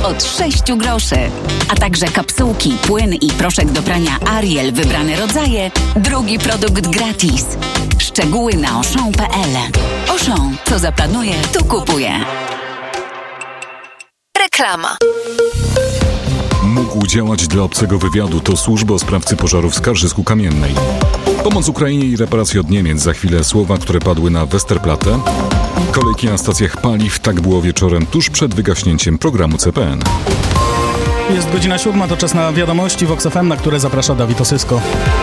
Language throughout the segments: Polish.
od 6 groszy. A także kapsułki, płyn i proszek do prania Ariel wybrane rodzaje. Drugi produkt gratis. Szczegóły na Auchan.pl. Auchan, co zaplanuje, to kupuje. Reklama. Mógł działać dla obcego wywiadu. To służba o sprawcy pożarów w Skarżysku-Kamiennej. Pomoc Ukrainie i reparacje od Niemiec. Za chwilę słowa, które padły na Westerplatte. Kolejki na stacjach paliw. Tak było wieczorem tuż przed wygaśnięciem programu CPN. Jest godzina 7, to czas na wiadomości Vox FM, na które zaprasza Dawid Osysko.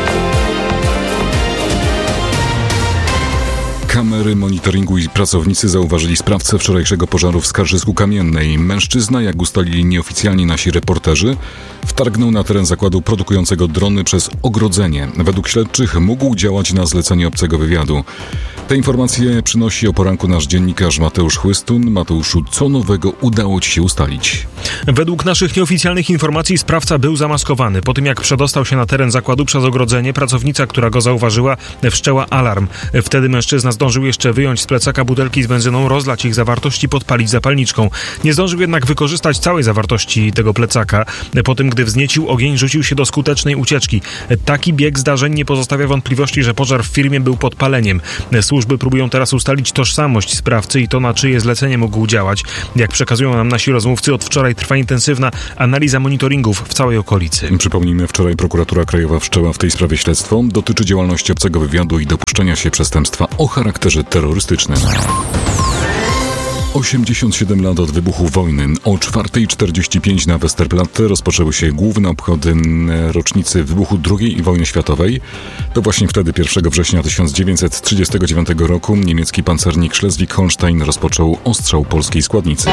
Kamery monitoringu i pracownicy zauważyli sprawcę wczorajszego pożaru w Skarżysku-Kamiennej. Mężczyzna, jak ustalili nieoficjalni nasi reporterzy, wtargnął na teren zakładu produkującego drony przez ogrodzenie. Według śledczych mógł działać na zlecenie obcego wywiadu. Te informacje przynosi o poranku nasz dziennikarz Mateusz Chłystun. Mateuszu, co nowego udało Ci się ustalić? Według naszych nieoficjalnych informacji sprawca był zamaskowany. Po tym jak przedostał się na teren zakładu przez ogrodzenie, pracownica, która go zauważyła, wszczęła alarm. Wtedy mężczyzna zdążył jeszcze wyjąć z plecaka butelki z benzyną, rozlać ich zawartość i podpalić zapalniczką. Nie zdążył jednak wykorzystać całej zawartości tego plecaka. Po tym, gdy wzniecił ogień, rzucił się do skutecznej ucieczki. Taki bieg zdarzeń nie pozostawia wątpliwości, że pożar w firmie był podpaleniem. Służby próbują teraz ustalić tożsamość sprawcy i to, na czyje zlecenie mógł działać. Jak przekazują nam nasi rozmówcy, od wczoraj trwa intensywna analiza monitoringów w całej okolicy. Przypomnijmy, wczoraj prokuratura krajowa wszczęła w tej sprawie śledztwo. Dotyczy działalności obcego wywiadu i dopuszczenia się przestępstwa o charakterze terrorystycznym. 87 lat od wybuchu wojny. O 4:45 na Westerplatte rozpoczęły się główne obchody rocznicy wybuchu II wojny światowej. To właśnie wtedy, 1 września 1939 roku, niemiecki pancernik Schleswig-Holstein rozpoczął ostrzał polskiej składnicy.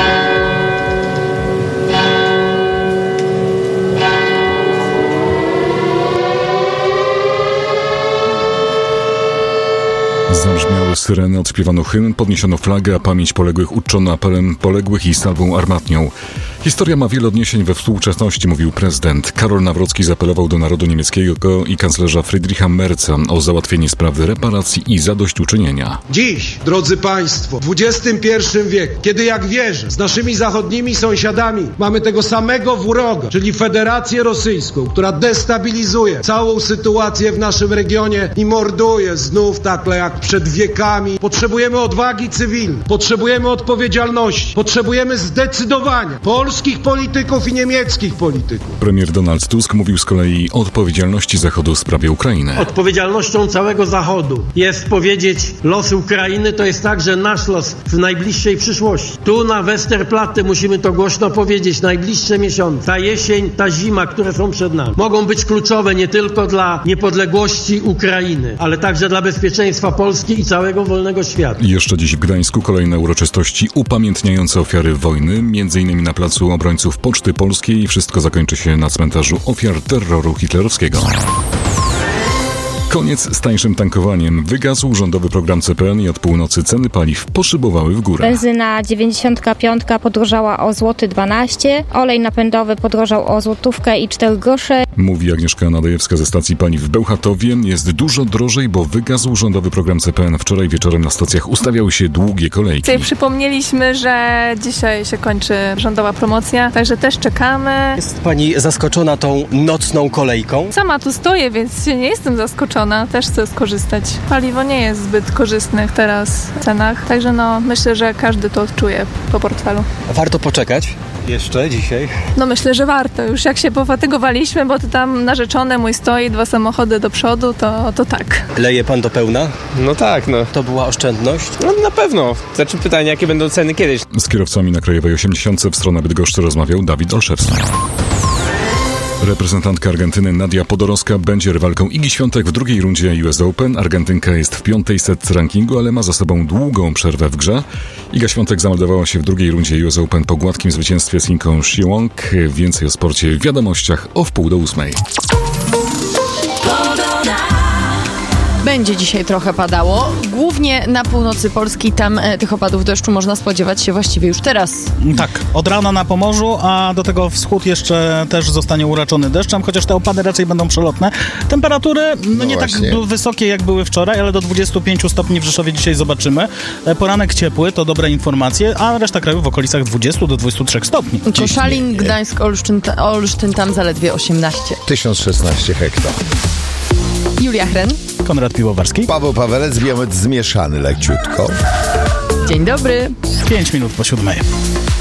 Zabrzmiały syreny, odśpiewano hymn, podniesiono flagę, a pamięć poległych uczczono apelem poległych i salwą armatnią. Historia ma wiele odniesień we współczesności, mówił prezydent. Karol Nawrocki zaapelował do narodu niemieckiego i kanclerza Friedricha Merza o załatwienie sprawy reparacji i zadośćuczynienia. Dziś, drodzy Państwo, w XXI wieku, kiedy jak wierzę, z naszymi zachodnimi sąsiadami mamy tego samego wroga, czyli Federację Rosyjską, która destabilizuje całą sytuację w naszym regionie i morduje znów tak jak przed wiekami. Potrzebujemy odwagi cywilnej, potrzebujemy odpowiedzialności, potrzebujemy zdecydowania polskich polityków i niemieckich polityków. Premier Donald Tusk mówił z kolei o odpowiedzialności Zachodu w sprawie Ukrainy. Odpowiedzialnością całego Zachodu jest powiedzieć, losy Ukrainy to jest także nasz los w najbliższej przyszłości. Tu na Westerplatte musimy to głośno powiedzieć. Najbliższe miesiące, ta jesień, ta zima, które są przed nami, mogą być kluczowe nie tylko dla niepodległości Ukrainy, ale także dla bezpieczeństwa Polski i całego wolnego świata. Jeszcze dziś w Gdańsku kolejne uroczystości upamiętniające ofiary wojny, m.in. na placu Obrońców Poczty Polskiej. Wszystko zakończy się na cmentarzu ofiar terroru hitlerowskiego. Koniec z tańszym tankowaniem. Wygasł rządowy program CPN i od północy ceny paliw poszybowały w górę. Benzyna 95 podrożała o 1,12 zł, olej napędowy podrożał o złotówkę i 4 grosze. Mówi Agnieszka Nadajewska ze stacji paliw w Bełchatowie. Jest dużo drożej, bo wygasł rządowy program CPN. Wczoraj wieczorem na stacjach ustawiały się długie kolejki. Tutaj przypomnieliśmy, że dzisiaj się kończy rządowa promocja, także też czekamy. Jest pani zaskoczona tą nocną kolejką? Sama tu stoję, więc nie jestem zaskoczona. Też chcę skorzystać. Paliwo nie jest zbyt korzystne teraz w cenach, także myślę, że każdy to odczuje po portfelu. Warto poczekać jeszcze dzisiaj? Myślę, że warto. Już jak się pofatygowaliśmy, bo to tam narzeczony mój stoi, 2 samochody do przodu, to tak. Leje pan do pełna? No tak, To była oszczędność? Na pewno. Znaczy pytanie, jakie będą ceny kiedyś. Z kierowcami na Krajowej 80 w stronę Bydgoszczy rozmawiał Dawid Olszewski. Reprezentantka Argentyny Nadia Podoroska będzie rywalką Igi Świątek w drugiej rundzie US Open. Argentynka jest w 5. setce rankingu, ale ma za sobą długą przerwę w grze. Iga Świątek zameldowała się w drugiej rundzie US Open po gładkim zwycięstwie z Chinką Xiong. Więcej o sporcie w wiadomościach o 7:30. Będzie dzisiaj trochę padało. Głównie na północy Polski, tam tych opadów deszczu można spodziewać się właściwie już teraz. Tak, od rana na Pomorzu, a do tego wschód jeszcze też zostanie uraczony deszczem, chociaż te opady raczej będą przelotne. Temperatury nie właśnie. tak wysokie jak były wczoraj, ale do 25 stopni w Rzeszowie dzisiaj zobaczymy. Poranek ciepły, to dobre informacje, a reszta kraju w okolicach 20 do 23 stopni. Koszalin, Gdańsk, Olsztyn tam zaledwie 18. 1016 hektar. Julia Hren. Konrad Piłowarski. Paweł Pawelec, biometr zmieszany leciutko. Dzień dobry. 5 minut po 7.